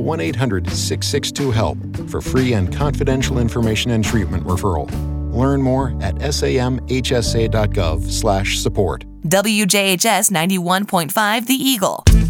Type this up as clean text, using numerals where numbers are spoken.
1-800-662-HELP for free and confidential information and treatment referral. Learn more at samhsa.gov/support. WJHS 91.5 The Eagle.